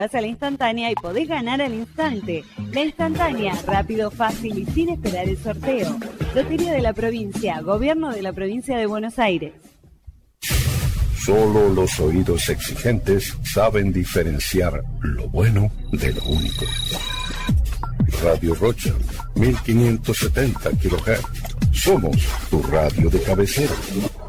Vas a la instantánea y podés ganar al instante. La instantánea, rápido, fácil y sin esperar el sorteo. Lotería de la provincia, Gobierno de la Provincia de Buenos Aires. Solo los oídos exigentes saben diferenciar lo bueno de lo único. Radio Rocha, 1570 kHz. Somos tu radio de cabecera.